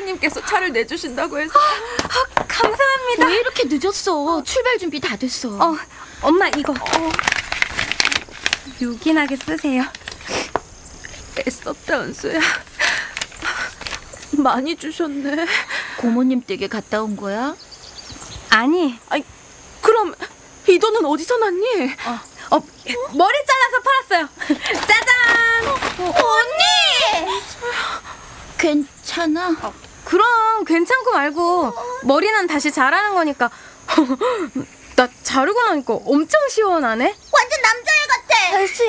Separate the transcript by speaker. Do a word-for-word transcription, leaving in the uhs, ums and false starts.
Speaker 1: 사장님께서 차를 내주신다고 해서.
Speaker 2: 아, 감사합니다.
Speaker 3: 왜 이렇게 늦었어? 출발 준비 다 됐어.
Speaker 2: 어, 엄마 이거 어. 요긴하게 쓰세요.
Speaker 1: 애썼다, 은수야. 많이 주셨네.
Speaker 3: 고모님 댁에 갔다 온 거야?
Speaker 2: 아니,
Speaker 1: 아니, 그럼 이 돈은 어디서 났니?
Speaker 2: 어, 어 머리 잘라서 팔았어요. 짜잔!
Speaker 3: 언니! 괜찮아?
Speaker 2: 어, 그럼 괜찮고 말고 머리는 다시 자라는 거니까. 나 자르고 나니까 엄청 시원하네.
Speaker 3: 완전 남자애 같아.
Speaker 2: 수야,